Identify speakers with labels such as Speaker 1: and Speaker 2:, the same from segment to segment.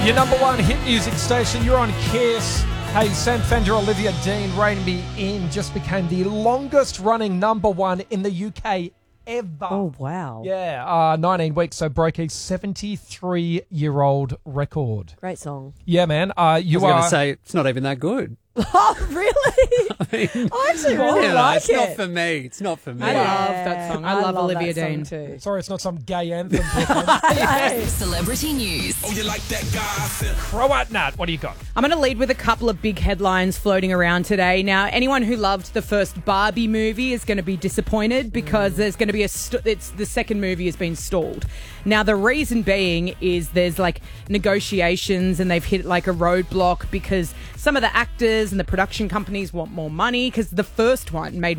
Speaker 1: Your number one hit music station, you're on Kiss. Hey, Sam Fender, Olivia Dean, Rain Me In just became the longest running number one in the UK ever.
Speaker 2: Oh, wow.
Speaker 1: Yeah, 19 weeks, so broke a 73-year-old record.
Speaker 2: Great song.
Speaker 1: Yeah, man.
Speaker 3: I was going to say, it's not even that good.
Speaker 2: Oh, really? I actually really like
Speaker 3: it's not for me. It's not for me.
Speaker 4: I love that song. I love Olivia
Speaker 2: that song
Speaker 4: Dean.
Speaker 2: too.
Speaker 1: Sorry, it's not some gay anthem.
Speaker 5: Celebrity news.
Speaker 6: Oh, you like that gossip?
Speaker 1: Croat Nat, what do you got?
Speaker 4: I'm going to lead with a couple of big headlines floating around today. Now, anyone who loved the first Barbie movie is going to be disappointed because there's going to be the second movie has been stalled. Now, the reason being is there's like negotiations and they've hit like a roadblock because some of the actors and the production companies want more money because the first one made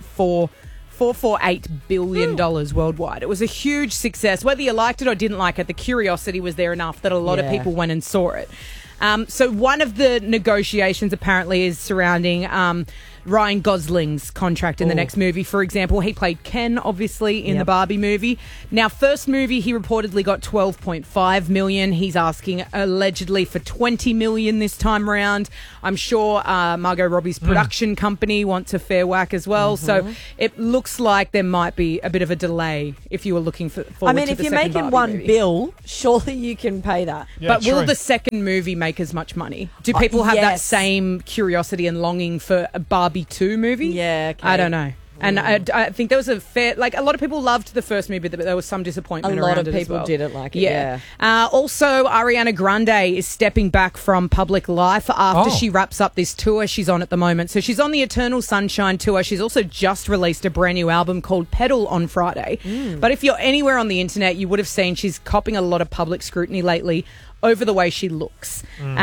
Speaker 4: $1.448 billion worldwide. It was a huge success. Whether you liked it or didn't like it, the curiosity was there enough that a lot of people went and saw it. So one of the negotiations apparently is surrounding Ryan Gosling's contract in the next movie. For example, he played Ken, obviously, in the Barbie movie. Now, first movie, he reportedly got $12.5 million. He's asking allegedly for $20 million this time around. I'm sure Margot Robbie's production company wants a fair whack as well. So it looks like there might be a bit of a delay if you were looking forward to the second
Speaker 2: if you're making
Speaker 4: Barbie
Speaker 2: one
Speaker 4: movie.
Speaker 2: bill, surely you can pay that.
Speaker 1: Yeah,
Speaker 4: But will
Speaker 1: true.
Speaker 4: the second movie make as much money? Do people have that
Speaker 2: yes.
Speaker 4: same curiosity and longing for a Barbie 2 movie?
Speaker 2: Yeah, okay.
Speaker 4: I don't know. And I think there was a fair... Like, a lot of people loved the first movie, but there was some disappointment
Speaker 2: A lot
Speaker 4: around
Speaker 2: of
Speaker 4: it as
Speaker 2: people
Speaker 4: well.
Speaker 2: didn't like it,
Speaker 4: Also, Ariana Grande is stepping back from public life after she wraps up this tour she's on at the moment. So she's on the Eternal Sunshine tour. She's also just released a brand new album called Pedal on Friday. But if you're anywhere on the internet, you would have seen she's copping a lot of public scrutiny lately over the way she looks.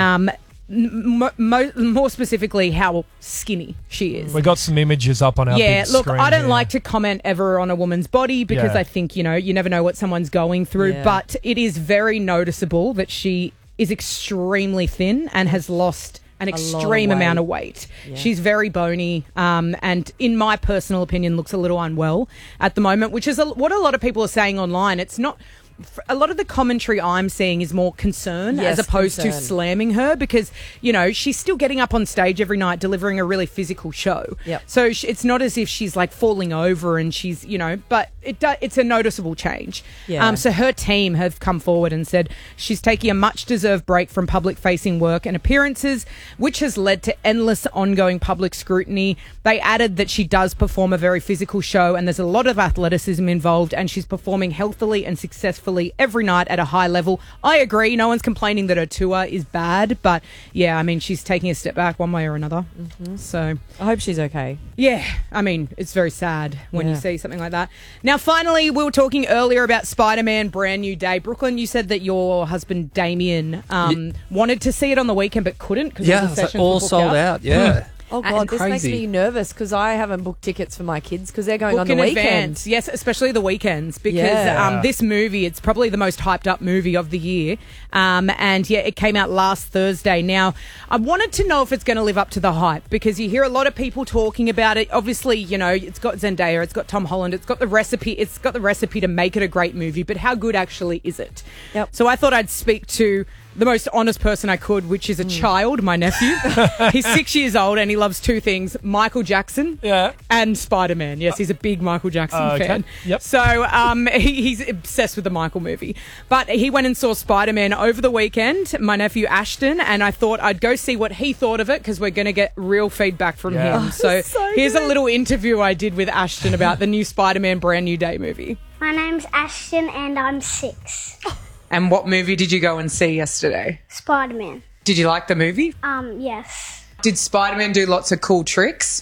Speaker 4: More specifically, how skinny she is.
Speaker 1: We got some images up on our big
Speaker 4: look,
Speaker 1: screen
Speaker 4: I don't
Speaker 1: here.
Speaker 4: like to comment ever on a woman's body because I think, you never know what someone's going through.
Speaker 2: Yeah.
Speaker 4: But it is very noticeable that she is extremely thin and has lost an extreme
Speaker 2: weight.
Speaker 4: amount of weight.
Speaker 2: Yeah.
Speaker 4: She's very bony and, in my personal opinion, looks a little unwell at the moment, which is what a lot of people are saying online. It's not... A lot of the commentary I'm seeing is more concern as opposed to slamming her because, she's still getting up on stage every night delivering a really physical show.
Speaker 2: Yep.
Speaker 4: So it's not as if she's like falling over and she's, but it's a noticeable change.
Speaker 2: Yeah.
Speaker 4: So her team have come forward and said she's taking a much-deserved break from public-facing work and appearances, which has led to endless ongoing public scrutiny. They added that she does perform a very physical show and there's a lot of athleticism involved and she's performing healthily and successfully every night at a high level. I agree. No one's complaining that her tour is bad, but yeah, I mean, she's taking a step back one way or another. So
Speaker 2: I hope she's okay.
Speaker 4: yeah, I mean, it's very sad when you see something like that. Now, finally, we were talking earlier about Spider-Man Brand New Day. Brooklyn, you said that your husband Damien wanted to see it on the weekend but couldn't because
Speaker 3: Yeah,
Speaker 4: the
Speaker 3: it's
Speaker 4: sessions
Speaker 3: all
Speaker 4: were booked
Speaker 3: sold out. Yeah.
Speaker 2: Oh, God, this makes
Speaker 3: crazy.
Speaker 2: me nervous because I haven't booked tickets for my kids because they're going
Speaker 4: Book
Speaker 2: on the
Speaker 4: in
Speaker 2: weekend.
Speaker 4: advance. Yes, especially the weekends because
Speaker 2: Yeah.
Speaker 4: this movie, it's probably the most hyped up movie of the year. And yeah, it came out last Thursday. Now, I wanted to know if it's going to live up to the hype because you hear a lot of people talking about it. Obviously, it's got Zendaya, it's got Tom Holland, it's got the recipe to make it a great movie, but how good actually is it?
Speaker 2: Yep.
Speaker 4: So I thought I'd speak to the most honest person I could, which is a child, my nephew. He's 6 years old and he loves two things, Michael Jackson and Spider-Man. Yes, he's a big Michael Jackson fan.
Speaker 1: Yep.
Speaker 4: So he's obsessed with the Michael movie. But he went and saw Spider-Man over the weekend, my nephew Ashton, and I thought I'd go see what he thought of it because we're going to get real feedback from him. So, here's a little interview I did with Ashton about the new Spider-Man Brand New Day movie.
Speaker 7: My name's Ashton and I'm 6.
Speaker 4: And what movie did you go and see yesterday?
Speaker 7: Spider-Man.
Speaker 4: Did you like the movie?
Speaker 7: Yes.
Speaker 4: Did Spider-Man do lots of cool tricks?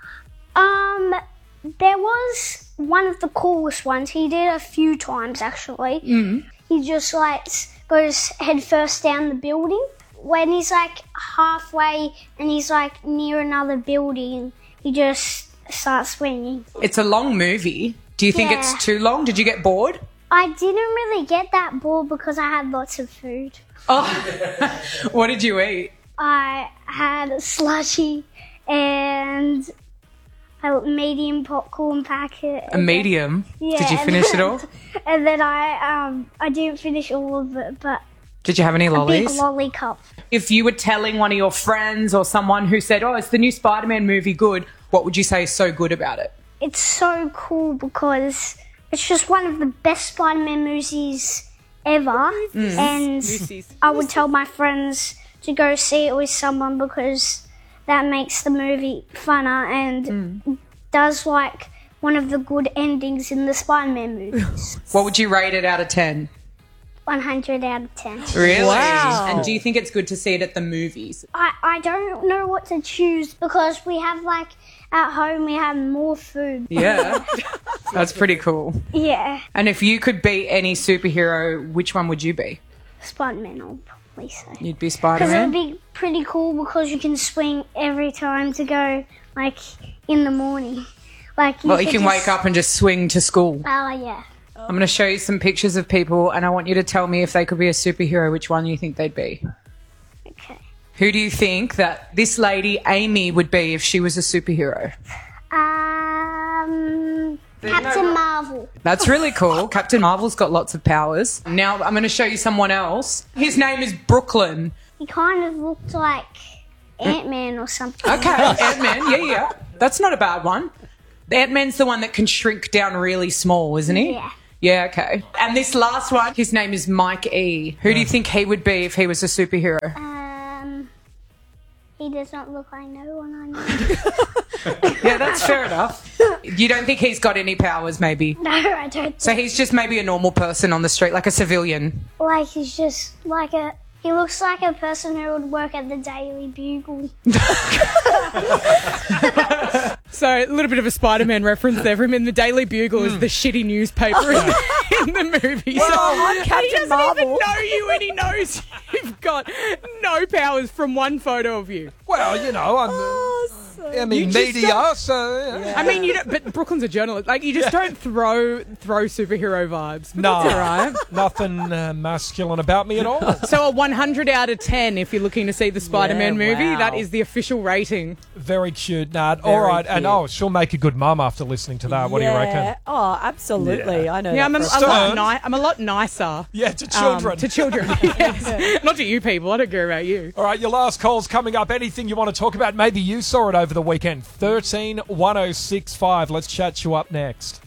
Speaker 7: There was one of the coolest ones. He did a few times, actually. He just, goes head first down the building. When he's, halfway and he's, near another building, he just starts swinging.
Speaker 4: It's a long movie. Do you think it's too long? Did you get bored?
Speaker 7: I didn't really get that bored because I had lots of food.
Speaker 4: Oh, what did you eat?
Speaker 7: I had a slushy and a medium popcorn packet.
Speaker 4: A medium?
Speaker 7: Yeah,
Speaker 4: Did you finish it all?
Speaker 7: And then I didn't finish all of it, but
Speaker 4: Did you have any
Speaker 7: A
Speaker 4: lollies?
Speaker 7: big lolly cup.
Speaker 4: If you were telling one of your friends or someone who said, oh, it's the new Spider-Man movie good, what would you say is so good about it?
Speaker 7: It's so cool because it's just one of the best Spider-Man movies ever. And I would tell my friends to go see it with someone because that makes the movie funner and does like one of the good endings in the Spider-Man movies.
Speaker 4: What would you rate it out of 10?
Speaker 7: 100 out of 10.
Speaker 4: Really?
Speaker 2: Wow.
Speaker 4: And do you think it's good to see it at the movies?
Speaker 7: I don't know what to choose because we have like at home we have more food.
Speaker 4: Yeah. That's pretty cool.
Speaker 7: Yeah,
Speaker 4: And if you could be any superhero, which one would you be?
Speaker 7: Spider-Man I'll probably say.
Speaker 4: You'd be
Speaker 7: Because it
Speaker 4: Spider-Man?
Speaker 7: would be pretty cool because you can swing every time to go like in the morning. Like
Speaker 4: Well, you
Speaker 7: could
Speaker 4: can
Speaker 7: just-
Speaker 4: wake up and just swing to school.
Speaker 7: Oh yeah.
Speaker 4: I'm going to show you some pictures of people and I want you to tell me if they could be a superhero, which one you think they'd be.
Speaker 7: Okay.
Speaker 4: Who do you think that this lady, Amy, would be if she was a superhero?
Speaker 7: Captain Marvel.
Speaker 4: That's really cool. Captain Marvel's got lots of powers. Now I'm going to show you someone else. His name is Brooklyn.
Speaker 7: He kind of looked like Ant-Man or something.
Speaker 4: Okay, Ant-Man. Yeah. That's not a bad one. Ant-Man's the one that can shrink down really small, isn't he?
Speaker 7: Yeah.
Speaker 4: Yeah, okay. And this last one, his name is Mike E. Who do you think he would be if he was a superhero?
Speaker 7: He does not look like no one I know.
Speaker 4: Yeah, that's fair enough. You don't think he's got any powers, maybe?
Speaker 7: No, I don't.
Speaker 4: So he's just maybe a normal person on the street, like a civilian.
Speaker 7: Like he's just like a. He looks like a person who would work at the Daily Bugle.
Speaker 4: So a little bit of a Spider-Man reference there for him. In the Daily Bugle is the shitty newspaper in the movie.
Speaker 2: I'm Captain
Speaker 4: he doesn't
Speaker 2: Marvel.
Speaker 4: even know you and he knows you've got no powers from one photo of you.
Speaker 1: Well, you know, I mean,
Speaker 4: You just
Speaker 1: media, so... Yeah.
Speaker 4: I mean, you don't, but Brooklyn's a journalist. Like, you just don't throw superhero vibes. But
Speaker 1: No.
Speaker 4: That's all right.
Speaker 1: Nothing masculine about me at all.
Speaker 4: So a 100 out of 10 if you're looking to see the Spider-Man
Speaker 2: Yeah,
Speaker 4: movie.
Speaker 2: wow.
Speaker 4: That is the official rating.
Speaker 1: Very cute, Nat. All right, and
Speaker 2: cute.
Speaker 1: she'll make a good mum after listening to that. What do you reckon?
Speaker 2: Oh, absolutely.
Speaker 1: Yeah.
Speaker 2: I know.
Speaker 4: Yeah, I'm
Speaker 2: that
Speaker 4: a,
Speaker 2: for a
Speaker 4: lot
Speaker 2: fact.
Speaker 4: I'm a lot nicer.
Speaker 1: Yeah, to children.
Speaker 4: To children. Yes. Not to you people. I don't care about you.
Speaker 1: All right, your last call's coming up. Anything you want to talk about? Maybe you saw it over the weekend. 131065. Let's chat you up next.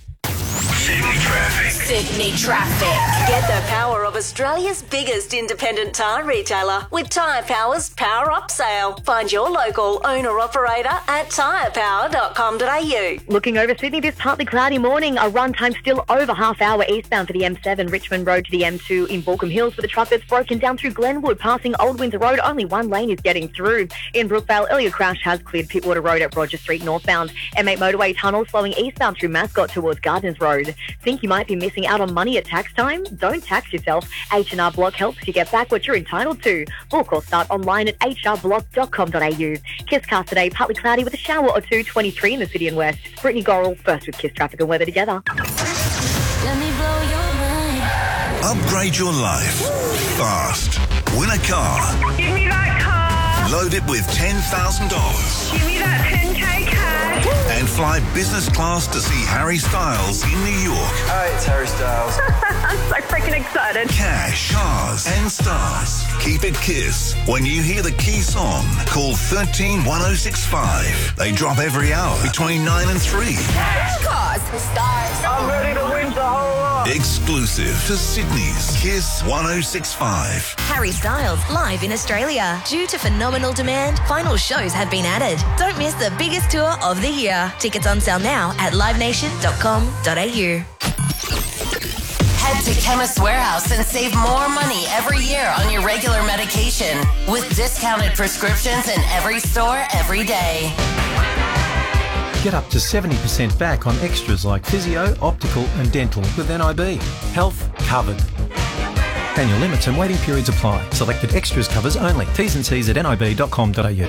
Speaker 5: Sydney Traffic. Get the power of Australia's biggest independent tyre retailer with Tyre Power's Power Up Sale. Find your local owner-operator at tyrepower.com.au.
Speaker 6: Looking over Sydney this partly cloudy morning, a run time still over half hour eastbound for the M7, Richmond Road to the M2 in Baulkham Hills for the truck that's broken down through Glenwood, passing Old Windsor Road. Only one lane is getting through. In Brookvale, earlier crash has cleared Pittwater Road at Roger Street northbound. M8 motorway tunnel slowing eastbound through Mascot towards Gardens Road. Think you might be missing out on money at tax time? Don't tax yourself. H&R Block helps you get back what you're entitled to. Book or start online at hrblock.com.au. Kisscast today, partly cloudy with a shower or two, 23 in the city and west. Brittany Gorrell, first with Kiss Traffic and Weather together.
Speaker 5: Let me blow your mind.
Speaker 8: Upgrade your life fast. Win a car.
Speaker 9: Give me that car.
Speaker 8: Load it with $10,000.
Speaker 9: Give me that 10k cash.
Speaker 8: And fly business class to see Harry Styles in New York.
Speaker 10: Hi, it's Harry Styles.
Speaker 9: I'm so freaking excited.
Speaker 8: Cash, cars, and stars. Keep it Kiss. When you hear the key song, call 131065. They drop every hour between 9 and 3.
Speaker 5: Cars, stars.
Speaker 9: I'm ready to win the whole lot.
Speaker 8: Exclusive to Sydney's Kiss 1065.
Speaker 11: Harry Styles, live in Australia. Due to phenomenal demand, final shows have been added. Don't miss the biggest tour of the year. Tickets on sale now at livenation.com.au.
Speaker 5: Head to Chemist Warehouse and save more money every year on your regular medication with discounted prescriptions in every store every day.
Speaker 12: Get up to 70% back on extras like physio, optical and dental with NIB. Health covered. Annual limits and waiting periods apply. Selected extras covers only. T's and C's at nib.com.au.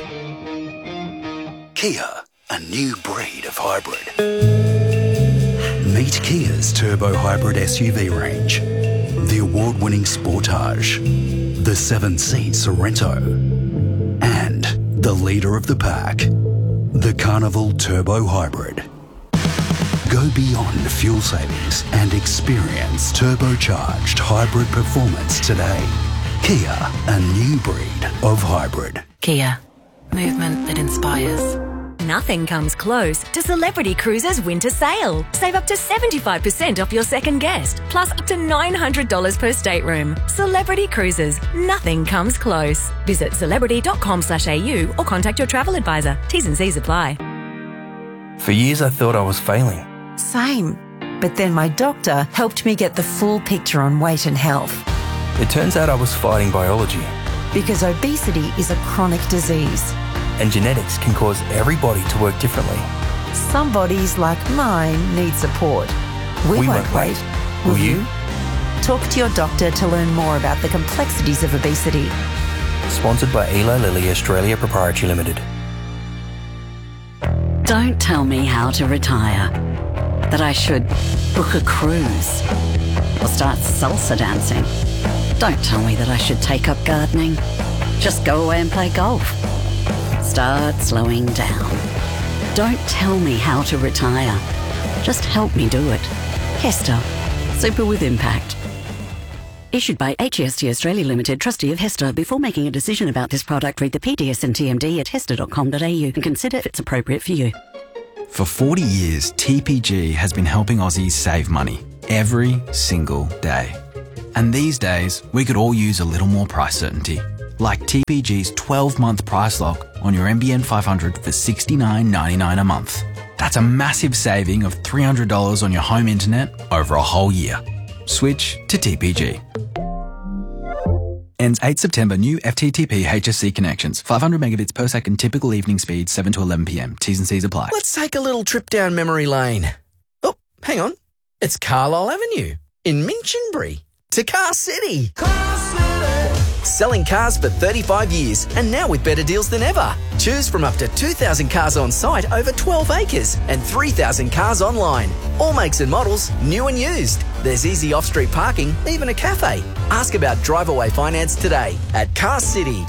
Speaker 8: Kia, a new breed of hybrid. Meet Kia's turbo hybrid SUV range. The award-winning Sportage, the 7-seat Sorento, and the leader of the pack, the Carnival Turbo Hybrid. Go beyond fuel savings and experience turbocharged hybrid performance today. Kia, a new breed of hybrid.
Speaker 10: Kia, movement that inspires.
Speaker 11: Nothing comes close to Celebrity Cruises Winter Sale. Save up to 75% off your second guest, plus up to $900 per stateroom. Celebrity Cruises, nothing comes close. Visit celebrity.com/au or contact your travel advisor. T's and C's apply.
Speaker 13: For years I thought I was failing.
Speaker 10: Same. But then my doctor helped me get the full picture on weight and health.
Speaker 13: It turns out I was fighting biology.
Speaker 10: Because obesity is a chronic disease.
Speaker 13: And genetics can cause every body to work differently.
Speaker 10: Some bodies, like mine, need support. We won't wait. Will you? Talk to your doctor to learn more about the complexities of obesity.
Speaker 13: Sponsored by Eli Lilly Australia Proprietary Limited.
Speaker 14: Don't tell me how to retire. That I should book a cruise or start salsa dancing. Don't tell me that I should take up gardening. Just go away and play golf. Start slowing down. Don't tell me how to retire. Just help me do it. Hester. Super with impact. Issued by HEST Australia Limited, trustee of Hester. Before making a decision about this product, read the PDS and TMD at hester.com.au and consider if it's appropriate for you.
Speaker 15: For 40 years, TPG has been helping Aussies save money every single day. And these days, we could all use a little more price certainty. Like TPG's 12-month price lock on your NBN 500 for $69.99 a month. That's a massive saving of $300 on your home internet over a whole year. Switch to TPG. Ends 8 September. New FTTP HSC connections. 500 megabits per second. Typical evening speed 7 to 11 p.m. T's and C's apply.
Speaker 16: Let's take a little trip down memory lane. Oh, hang on. It's Carlisle Avenue in Minchinbury to Car City. Selling cars for 35 years and now with better deals than ever. Choose from up to 2,000 cars on site over 12 acres and 3,000 cars online. All makes and models, new and used. There's easy off-street parking, even a cafe. Ask about drive-away finance today at Car City.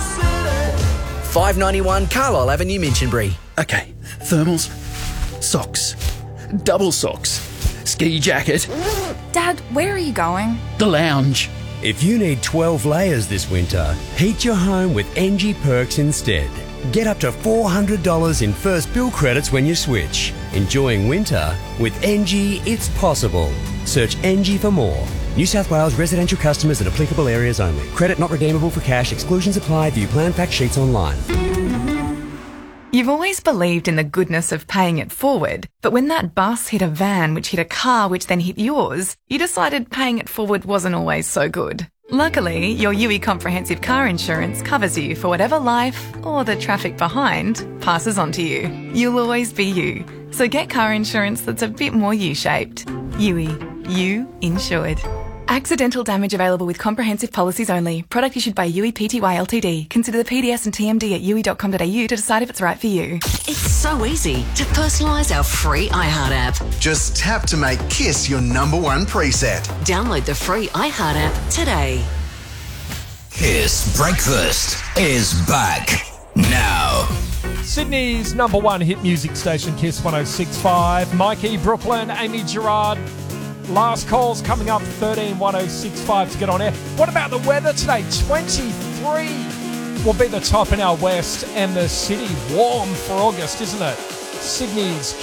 Speaker 16: 591 Carlisle Avenue, Minchinbury.
Speaker 17: Okay, thermals, socks, double socks, ski jacket.
Speaker 18: Dad, where are you going?
Speaker 17: The lounge.
Speaker 19: If you need 12 layers this winter, heat your home with NG Perks instead. Get up to $400 in first bill credits when you switch. Enjoying winter with NG, it's possible. Search NG for more. New South Wales residential customers in applicable areas only. Credit not redeemable for cash. Exclusions apply. View plan fact sheets online.
Speaker 18: You've always believed in the goodness of paying it forward, but when that bus hit a van which hit a car which then hit yours, you decided paying it forward wasn't always so good. Luckily, your UE Comprehensive Car Insurance covers you for whatever life, or the traffic behind, passes on to you. You'll always be you. So get car insurance that's a bit more U-shaped. UE. You insured. Accidental damage available with comprehensive policies only. Product issued by UE Pty Ltd. Consider the PDS and TMD at UE.com.au to decide if it's right for you.
Speaker 14: It's so easy to personalise our free iHeart app.
Speaker 20: Just tap to make Kiss your #1 preset.
Speaker 14: Download the free iHeart app today.
Speaker 21: Kiss Breakfast is back now.
Speaker 1: Sydney's #1 hit music station, Kiss 106.5. Mikey, Brooklyn, Amy Gerard. Last calls coming up, 131065 to get on air. What about the weather today? 23 will be the top in our west, and the city warm for August, isn't it? Sydney's